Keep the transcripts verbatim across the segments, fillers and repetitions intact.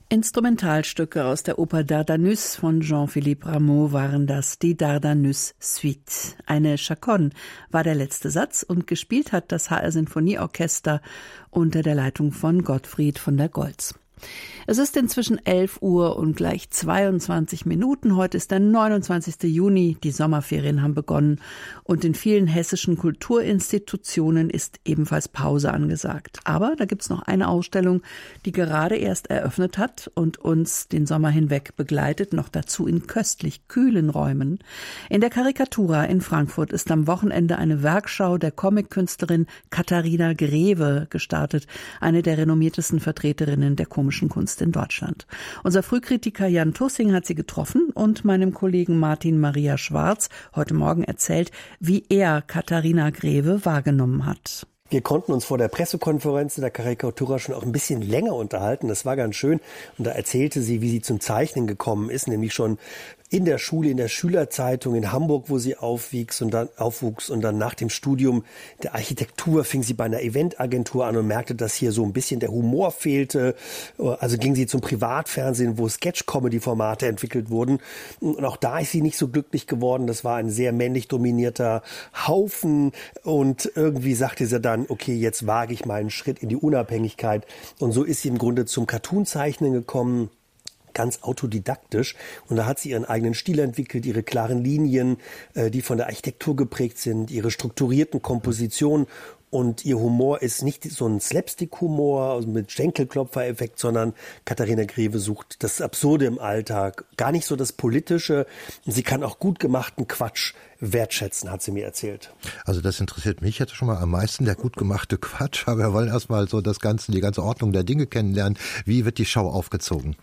Instrumentalstücke aus der Oper Dardanus von Jean-Philippe Rameau waren das, die Dardanus Suite. Eine Chaconne war der letzte Satz und gespielt hat das H R Sinfonieorchester unter der Leitung von Gottfried von der Goltz. Es ist inzwischen elf Uhr und gleich zweiundzwanzig Minuten. Heute ist der neunundzwanzigster Juni. Die Sommerferien haben begonnen und in vielen hessischen Kulturinstitutionen ist ebenfalls Pause angesagt. Aber da gibt's noch eine Ausstellung, die gerade erst eröffnet hat und uns den Sommer hinweg begleitet, noch dazu in köstlich kühlen Räumen. In der Caricatura in Frankfurt ist am Wochenende eine Werkschau der Comic-Künstlerin Katharina Greve gestartet, eine der renommiertesten Vertreterinnen der komischen Kunst in Deutschland. Unser Frühkritiker Jan Tussing hat sie getroffen und meinem Kollegen Martin Maria Schwarz heute Morgen erzählt, wie er Katharina Greve wahrgenommen hat. Wir konnten uns vor der Pressekonferenz in der Caricatura schon auch ein bisschen länger unterhalten. Das war ganz schön. Und da erzählte sie, wie sie zum Zeichnen gekommen ist, nämlich schon in der Schule, in der Schülerzeitung in Hamburg, wo sie aufwuchs und dann aufwuchs und dann nach dem Studium der Architektur fing sie bei einer Eventagentur an und merkte, dass hier so ein bisschen der Humor fehlte. Also ging sie zum Privatfernsehen, wo Sketch-Comedy-Formate entwickelt wurden. Und auch da ist sie nicht so glücklich geworden. Das war ein sehr männlich dominierter Haufen. Und irgendwie sagte sie dann, okay, jetzt wage ich meinen Schritt in die Unabhängigkeit. Und so ist sie im Grunde zum Cartoon-Zeichnen gekommen. Ganz autodidaktisch. Und da hat sie ihren eigenen Stil entwickelt, ihre klaren Linien, äh, die von der Architektur geprägt sind, ihre strukturierten Kompositionen. Und ihr Humor ist nicht so ein Slapstick-Humor also mit Schenkelklopfer-Effekt, sondern Katharina Greve sucht das Absurde im Alltag, gar nicht so das Politische. Und sie kann auch gut gemachten Quatsch wertschätzen, hat sie mir erzählt. Also das interessiert mich jetzt schon mal am meisten, der gut gemachte Quatsch. Aber wir wollen erstmal so das Ganze, die ganze Ordnung der Dinge kennenlernen. Wie wird die Schau aufgezogen?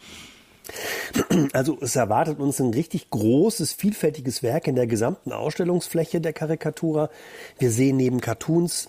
Also es erwartet uns ein richtig großes, vielfältiges Werk in der gesamten Ausstellungsfläche der Caricatura. Wir sehen neben Cartoons,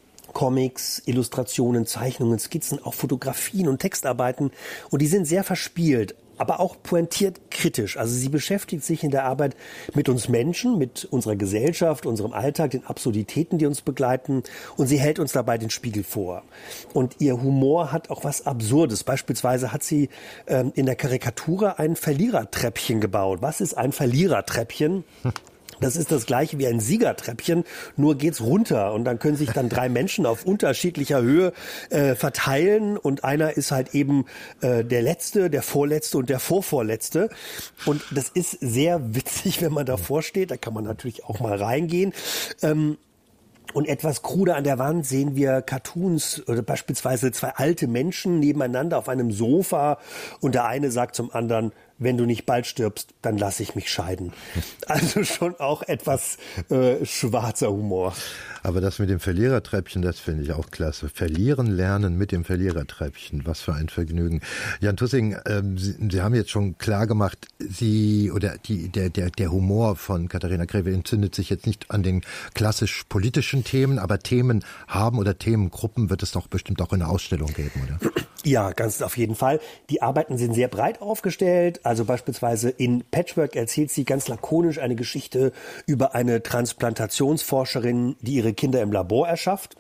Comics, Illustrationen, Zeichnungen, Skizzen, auch Fotografien und Textarbeiten. Und die sind sehr verspielt, aber auch pointiert kritisch. Also sie beschäftigt sich in der Arbeit mit uns Menschen, mit unserer Gesellschaft, unserem Alltag, den Absurditäten, die uns begleiten. Und sie hält uns dabei den Spiegel vor. Und ihr Humor hat auch was Absurdes. Beispielsweise hat sie ähm, in der Karikatura ein Verlierertreppchen gebaut. Was ist ein Verlierertreppchen? Das ist das gleiche wie ein Siegertreppchen, nur geht's runter und dann können sich dann drei Menschen auf unterschiedlicher Höhe äh, verteilen und einer ist halt eben äh, der Letzte, der Vorletzte und der Vorvorletzte und das ist sehr witzig, wenn man davor steht, da kann man natürlich auch mal reingehen. Ähm, Und etwas kruder an der Wand sehen wir Cartoons oder beispielsweise zwei alte Menschen nebeneinander auf einem Sofa und der eine sagt zum anderen, wenn du nicht bald stirbst, dann lass ich mich scheiden. Also schon auch etwas äh, schwarzer Humor. Aber das mit dem Verlierertreppchen, das finde ich auch klasse. Verlieren lernen mit dem Verlierertreppchen, was für ein Vergnügen. Jan Tussing, ähm, Sie, Sie haben jetzt schon klar gemacht, Sie oder die, der, der, der Humor von Katharina Greve entzündet sich jetzt nicht an den klassisch politischen Themen, aber Themen haben oder Themengruppen wird es doch bestimmt auch in der Ausstellung geben, oder? Ja, ganz auf jeden Fall. Die Arbeiten sind sehr breit aufgestellt. Also beispielsweise in Patchwork erzählt sie ganz lakonisch eine Geschichte über eine Transplantationsforscherin, die ihre Kinder im Labor erschafft.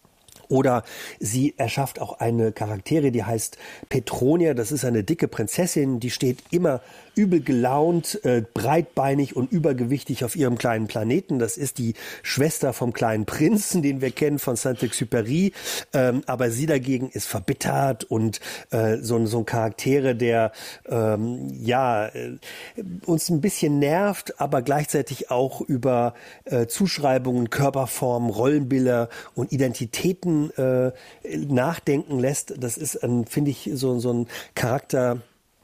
Oder sie erschafft auch eine Charaktere, die heißt Petronia. Das ist eine dicke Prinzessin, die steht immer übel gelaunt, äh, breitbeinig und übergewichtig auf ihrem kleinen Planeten. Das ist die Schwester vom kleinen Prinzen, den wir kennen von Saint-Exupéry. Ähm, aber sie dagegen ist verbittert und äh, so, so ein Charaktere, der ähm, ja äh, uns ein bisschen nervt, aber gleichzeitig auch über äh, Zuschreibungen, Körperformen, Rollenbilder und Identitäten Äh, nachdenken lässt. Das ist, ähm, finde ich, so, so ein Charakter,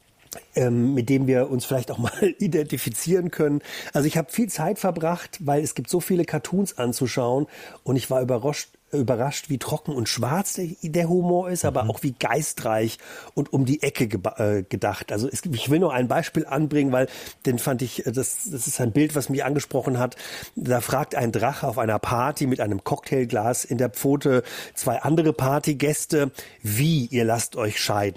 ähm, mit dem wir uns vielleicht auch mal identifizieren können. Also ich habe viel Zeit verbracht, weil es gibt so viele Cartoons anzuschauen und ich war überrascht, überrascht, wie trocken und schwarz der, der Humor ist, aber mhm. auch wie geistreich und um die Ecke geba- äh, gedacht. Also es, ich will nur ein Beispiel anbringen, weil den fand ich, das, das ist ein Bild, was mich angesprochen hat. Da fragt ein Drache auf einer Party mit einem Cocktailglas in der Pfote zwei andere Partygäste, wie ihr lasst euch scheiden.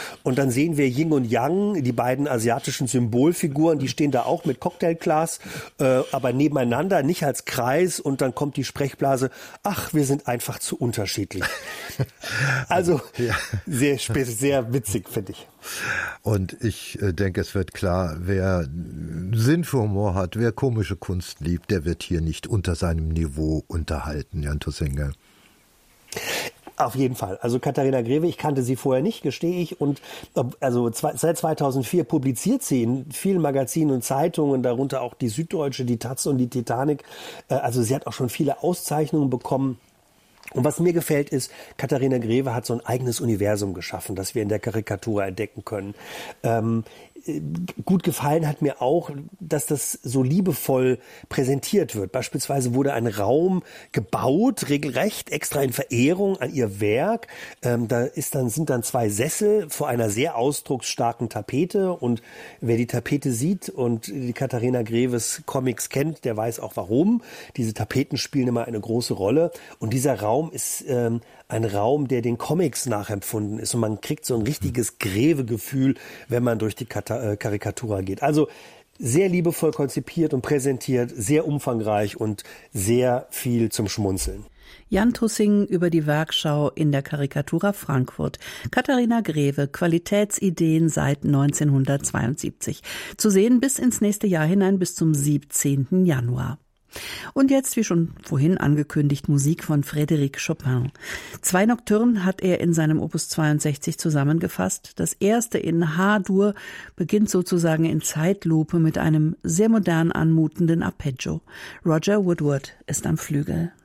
Und dann sehen wir Yin und Yang, die beiden asiatischen Symbolfiguren, die stehen da auch mit Cocktailglas, äh, aber nebeneinander, nicht als Kreis. Und dann kommt die Sprechblase, ach, wir sind einfach zu unterschiedlich. Also ja. sehr, sehr witzig, finde ich. Und ich äh, denke, es wird klar, wer Sinn für Humor hat, wer komische Kunst liebt, der wird hier nicht unter seinem Niveau unterhalten, Jan Tussinger. Auf jeden Fall. Also Katharina Greve, ich kannte sie vorher nicht, gestehe ich. Und also seit zweitausendvier publiziert sie in vielen Magazinen und Zeitungen, darunter auch die Süddeutsche, die Taz und die Titanic. Also sie hat auch schon viele Auszeichnungen bekommen. Und was mir gefällt ist, Katharina Greve hat so ein eigenes Universum geschaffen, das wir in der Karikatur entdecken können. Ähm, gut gefallen hat mir auch, dass das so liebevoll präsentiert wird. Beispielsweise wurde ein Raum gebaut, regelrecht, extra in Verehrung an ihr Werk. Ähm, da ist dann, sind dann zwei Sessel vor einer sehr ausdrucksstarken Tapete. Und wer die Tapete sieht und die Katharina Greves Comics kennt, der weiß auch warum. Diese Tapeten spielen immer eine große Rolle. Und dieser Raum ist ähm, ein Raum, der den Comics nachempfunden ist. Und man kriegt so ein richtiges Greve-Gefühl, wenn man durch die Karikatura geht. Also sehr liebevoll konzipiert und präsentiert, sehr umfangreich und sehr viel zum Schmunzeln. Jan Tussing über die Werkschau in der Karikatura Frankfurt. Katharina Greve, Qualitätsideen seit neunzehnhundertzweiundsiebzig. Zu sehen bis ins nächste Jahr hinein, bis zum siebzehnten Januar. Und jetzt, wie schon vorhin angekündigt, Musik von Frédéric Chopin. Zwei Nocturnen hat er in seinem Opus zweiundsechzig zusammengefasst. Das erste in H-Dur beginnt sozusagen in Zeitlupe mit einem sehr modern anmutenden Arpeggio. Roger Woodward ist am Flügel.